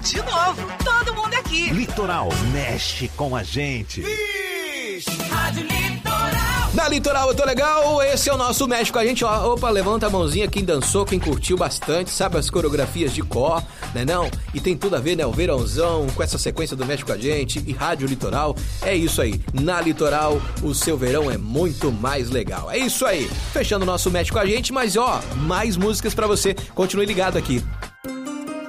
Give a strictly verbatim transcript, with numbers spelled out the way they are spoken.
De novo, todo mundo aqui. Litoral mexe com a gente. Rádio Litoral. Na Litoral eu tô legal, esse é o nosso Mexe com a gente, ó. Opa, levanta a mãozinha quem dançou, quem curtiu bastante, sabe as coreografias de cor, né não? E tem tudo a ver, né? O verãozão com essa sequência do Mexe com a gente e Rádio Litoral. É isso aí, na Litoral o seu verão é muito mais legal. É isso aí, fechando o nosso Mexe com a gente, mas ó, mais músicas pra você. Continue ligado aqui.